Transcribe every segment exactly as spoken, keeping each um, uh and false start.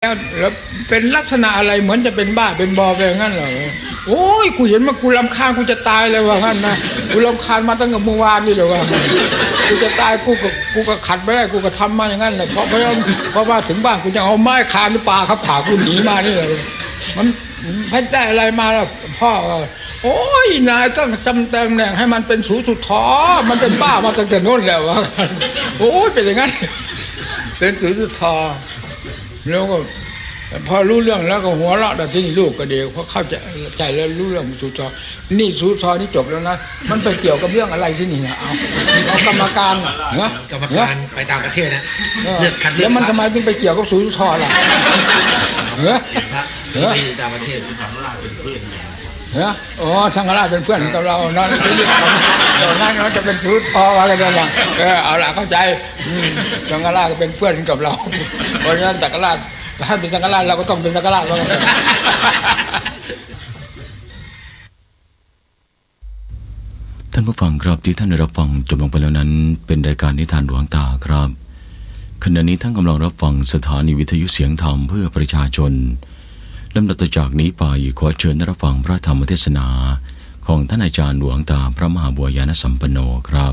แล้วเป็นลักษณะอะไรเหมือนจะเป็นบ้าเป็นบอไปงั้นเหรอโอ้ยกูเห็นมากูรำคาญกูจะตายเลยว่างั้นนะกูรำคาญมาตั้งแต่เมื่อวานนี่เลยว่ากูจะตายกูก็กูก็ขัดไม่ได้กูก็ทำมาอย่างนั้นแหละเพราะเพราะเพราะว่าถึงบ้านกูจะเอาไม้คานหรือปลาครับผ่ากูหนีมานี่เลยมันให้ได้อะไรมาแล้วพ่อโอ้ยนายต้องจำแตงแหน่งให้มันเป็นสูสุดท้อมันเป็นบ้ามาตั้งแต่โน้นแล้วว่าโอ้ยเป็นอย่างนั้นเป็นสูสุดท้อแล้วก็พอรู้เรื่องแล้วก็หัวเราะแต่ที่นี่ลูกก็เดียวเพราะเข้าใจใจแล้วรู้เรื่องสูทอนี่สูทอนี่จบแล้วนะมันไปเกี่ยวกับเรื่องอะไรที่นี่นะเอาเอากรรมการเนาะกรรมการไปต่างประเทศนะเลือกคัดเลือกแล้วมันทำไมถึงไปเกี่ยวกับสูทอล่ะเฮ้ยเฮ้ยต่างประเทศเฮ้ยอ๋อสังฆราชเป็นเพื่อนกับเราเนาะเรานั่นเราจะเป็นสูทออะไรกันล่ะเออเอาล่ะเข้าใจสังฆราชก็เป็นเพื่อนกับเราเพราะฉะนั้นสังฆราชถ้าเป็นสังฆราชเราก็ต้องเป็นสังฆราชแล้วท่านผู้ฟังครับที่ท่านได้รับฟังจบลงไปแล้วนั้นเป็นรายการนิทานหลวงตาครับขณะนี้ท่านกำลังรับฟังสถานีวิทยุเสียงธรรมเพื่อประชาชนลำดับต่อจากนี้ไปขอเชิญรับฟังพระธรรมเทศนาของท่านอาจารย์หลวงตาพระมหาบัวยานสัมปันโนครับ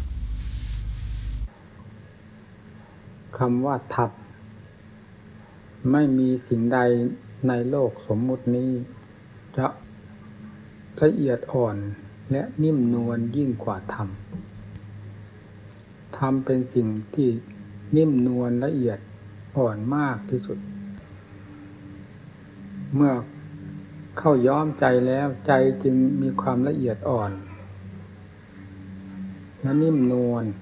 คำว่าทัพไม่มีสิ่งใดในโลกสมมุตินี้จะละเอียดอ่อนและนิ่มนวลยิ่งกว่าธรรมธรรมเป็นสิ่งที่นิ่มนวลละเอียดอ่อนมากที่สุดเมื่อเข้าย้อมใจแล้วใจจึงมีความละเอียดอ่อนและนิ่มนวล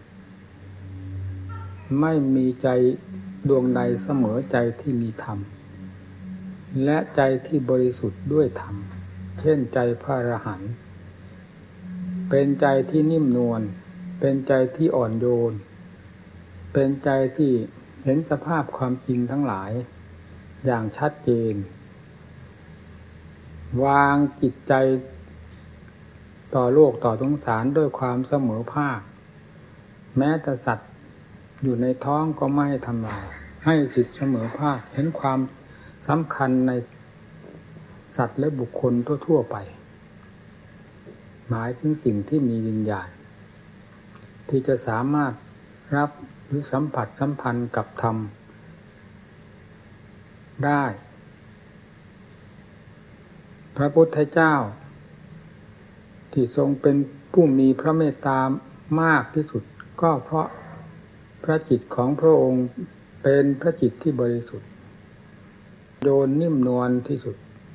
ไม่มีใจดวงใดเสมอใจที่มีธรรมและใจที่บริสุทธิ์ด้วยธรรมเช่นใจพระอรหันต์เป็นใจที่นิ่มนวลเป็นใจที่อ่อนโยนเป็นใจที่เห็นสภาพความจริงทั้งหลายอย่างชัดเจนวางจิตใจต่อโลกต่อสงสารด้วยความเสมอภาคแม้แต่สัตว์อยู่ในท้องก็ไม่ทำลายให้สิทธิเสมอภาคเห็นความสำคัญในสัตว์และบุคคลทั่วๆไปหมายถึงสิ่งที่มีวิญญาณที่จะสามารถรับหรือสัมผัสสัมพันธ์กับธรรมได้พระพุทธเจ้าที่ทรงเป็นผู้มีพระเมตตามากที่สุดก็เพราะพระจิตของพระองค์เป็นพระจิตที่บริสุทธิ์โยนนิ่มนวลที่สุด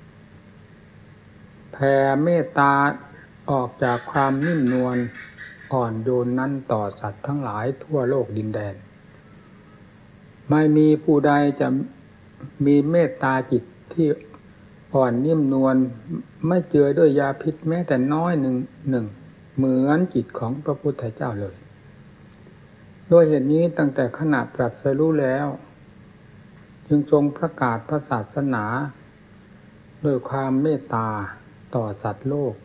แผ่เมตตาออกจากความนิ่มนวลอ่อนโยนนั้นต่อสัตว์ทั้งหลายทั่วโลกดินแดนไม่มีผู้ใดจะมีเมตตาจิตที่อ่อนนิ่มนวลไม่เจือด้วยยาพิษแม้แต่น้อยหนึ่งหนึ่งเหมือนจิตของพระพุทธเจ้าเลยโดยเหตุนี้ตั้งแต่ขณะตรัสรู้แล้วจึงทรงประกาศพระศาสนาด้วยความเมตตาต่อสัตว์โลก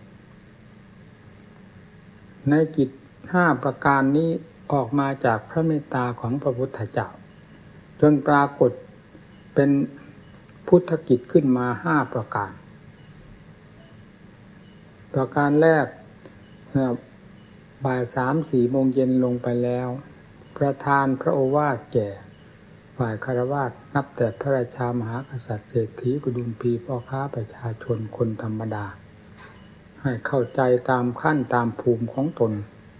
ในกิจห้าประการนี้ออกมาจากพระเมตตาของพระพุทธเจ้าจนปรากฏเป็นพุทธกิจขึ้นมาห้าประการประการแรกบ่ายสามสี่โมงเย็นลงไปแล้วประทานพระโอวาทแก่ฝ่ายคฤหัสถ์นับแต่พระราชามหากษัตริย์เศรษฐีกุดุมพีพ่อค้าประชาชนคนธรรมดาให้เข้าใจตามขั้นตามภูมิของตน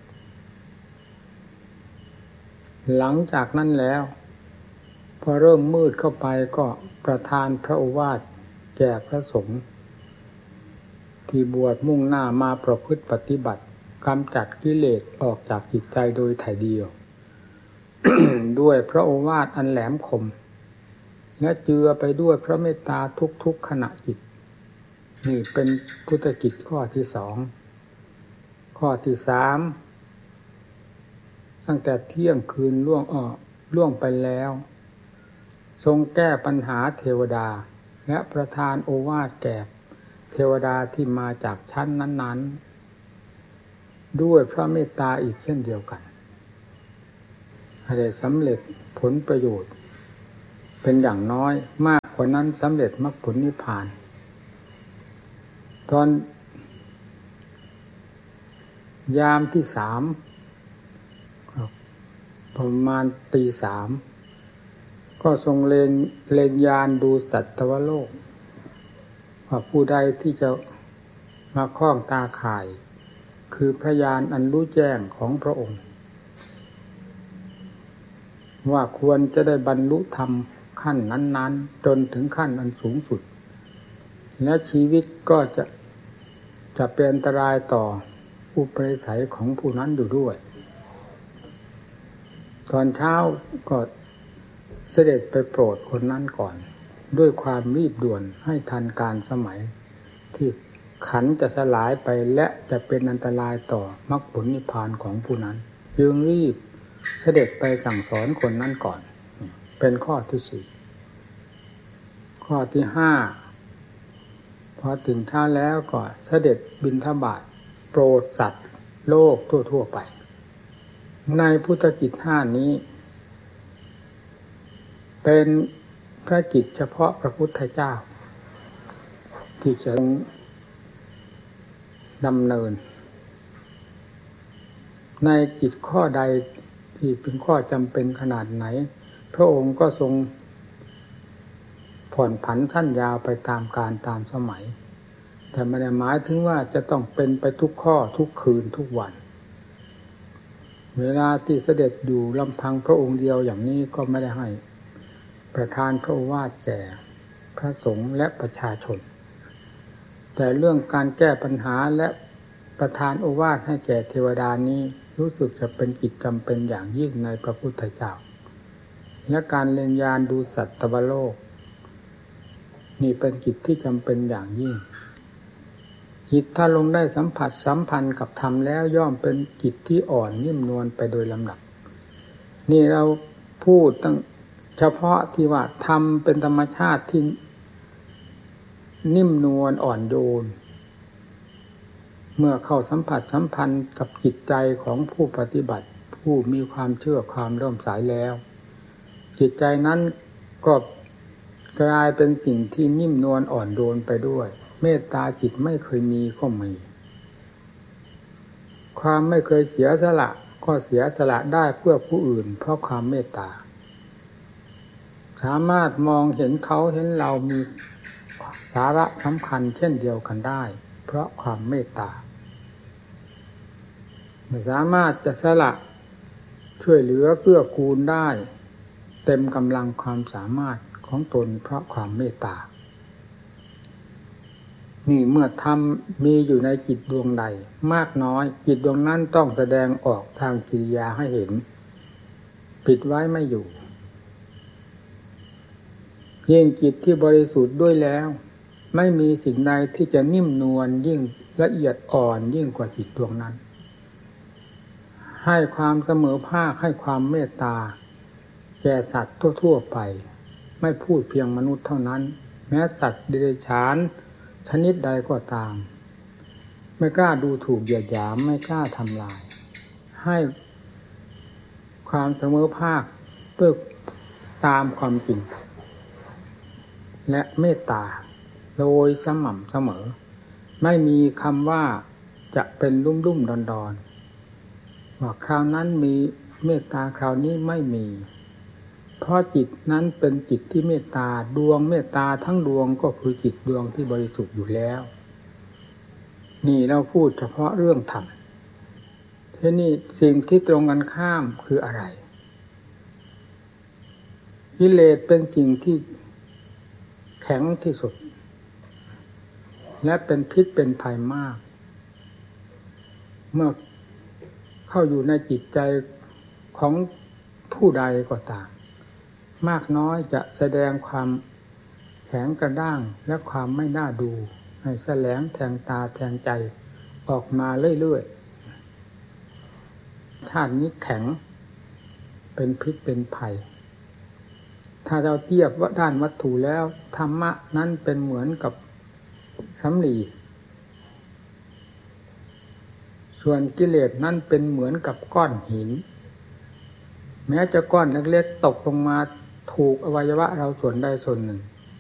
หลังจากนั้นแล้วพอเริ่มมืดเข้าไปก็ประทานพระโอวาทแก่พระสงฆ์ที่บวชมุ่งหน้ามาประพฤติปฏิบัติกำจัดกิเลสออกจากจิตใจโดยถ่ายเดียว ด้วยพระโอวาทอันแหลมคมและเจือไปด้วยพระเมตตาทุกๆขณะจิตนี่เป็นพุทธกิจข้อที่สองข้อที่สามตั้งแต่เที่ยงคืนล่วงออกล่วงไปแล้วทรงแก้ปัญหาเทวดาและประทานโอวาทแก่เทวดาที่มาจากชั้นนั้นๆด้วยพระเมตตาอีกเช่นเดียวกันให้ได้สำเร็จผลประโยชน์เป็นอย่างน้อยมากกว่านั้นสำเร็จมรรคผลนิพพานตอนยามที่สามประมาณตีสามก็ทรงเลงเลงยานดูสัตวโลกว่าผู้ใดที่จะมาคล้องตาข่ายคือพระญาณอันรู้แจ้งของพระองค์ว่าควรจะได้บรรลุธรรมขั้นนั้นๆจนถึงขั้นอันสูงสุดและชีวิตก็จะจะเป็นอันตรายต่ออุปนิสัยของผู้นั้นอยู่ด้วยตอนเช้าก็เสด็จไปโปรดคนนั้นก่อนด้วยความรีบด่วนให้ทันการสมัยที่ขันธ์จะสลายไปและจะเป็นอันตรายต่อมรรคผลนิพพานของผู้นั้นจึงรีบเสด็จไปสั่งสอนคนนั้นก่อนเป็นข้อที่สี่ข้อที่ห้าพอถึงท่าแล้วก็เสด็จบิณฑบาตโปรดสัตว์โลกทั่วๆไปในพุทธกิจห้านี้เป็นพระกิจเฉพาะพระพุทธเจ้าที่จะดำเนินในกิจข้อใดที่เป็นข้อจำเป็นขนาดไหนพระองค์ก็ทรงผ่อนผันท่านยาวไปตามกาลตามสมัยแต่ไม่ได้หมายถึงว่าจะต้องเป็นไปทุกข้อทุกคืนทุกวันเวลาที่เสด็จอยู่ลำพังพระองค์เดียวอย่างนี้ก็ไม่ได้ให้ประทานพระโอวาทแก่พระสงฆ์และประชาชนแต่เรื่องการแก้ปัญหาและประทานโอวาทให้แก่เทวดานี้รู้สึกจะเป็นกิจจำเป็นอย่างยิ่งในพระพุทธเจ้าและการเล็งยานดูสัตวโลกนี่เป็นกิจที่จำเป็นอย่างยิ่งจิตถ้าลงได้สัมผัสสัมพันธ์กับธรรมแล้วย่อมเป็นจิตที่อ่อนนิ่มนวลไปโดยลำดับนี่เราพูดตั้งเฉพาะที่ว่าธรรมเป็นธรรมชาติที่นิ่มนวลอ่อนโยนเมื่อเข้าสัมผัสสัมพันธ์กับจิตใจของผู้ปฏิบัติผู้มีความเชื่อความเริ่มใสแล้วจิตใจนั้นก็กลายเป็นสิ่งที่นิ่มนวลอ่อนโยนไปด้วยเมตตาจิตไม่เคยมีก็มีความไม่เคยเสียสละก็เสียสละได้เพื่อผู้อื่นเพราะความเมตตาสามารถมองเห็นเขาเห็นเรามีสาระสำคัญเช่นเดียวกันได้เพราะความเมตตาสามารถจะสละช่วยเหลือเกื้อกูลได้เต็มกำลังความสามารถของตนเพราะความเมตตานี่เมื่อธรรมมีอยู่ในจิตดวงใดมากน้อยจิตดวงนั้นต้องแสดงออกทางกิริยาให้เห็นปิดไว้ไม่อยู่ยิ่งจิตที่บริสุทธิ์ด้วยแล้วไม่มีสิ่งใดที่จะนิ่มนวลยิ่งละเอียดอ่อนยิ่งกว่าจิตดวงนั้นให้ความเสมอภาคให้ความเมตตาแก่สัตว์ทั่วๆไปไม่พูดเพียงมนุษย์เท่านั้นแม้สัตว์เดรัจฉานชนิดใดก็ตามไม่กล้าดูถูกเหยียดหยามไม่กล้าทำลายให้ความเสมอภาคเพื่อตามความจริงและเมตตาโดยสม่ำเสมอไม่มีคำว่าจะเป็นลุ่มลุ่มดอนดอนว่าคราวนั้นมีเมตตาคราวนี้ไม่มีเพราะจิตนั้นเป็นจิตที่เมตตาดวงเมตตาทั้งดวงก็คือจิตดวงที่บริสุทธิ์อยู่แล้วนี่เราพูดเฉพาะเรื่องธรรมทีนี้สิ่งที่ตรงกันข้ามคืออะไรกิเลสเป็นสิ่งที่แข็งที่สุดและเป็นพิษเป็นภัยมากเมื่อเข้าอยู่ในจิตใจของผู้ใดก็ตามมากน้อยจะแสดงความแข็งกระด้างและความไม่น่าดูให้แสลงแทงตาแทงใจออกมาเรื่อยๆชาตินี้แข็งเป็นพิษเป็นภัยถ้าเราเทียบว่าด้านวัตถุแล้วธรรมะนั้นเป็นเหมือนกับสำลีส่วนกิเลสนั้นเป็นเหมือนกับก้อนหินแม้จะก้อนเล็กๆตกลงมาถูกอวัยวะเราส่วนใดส่วนหนึ่ง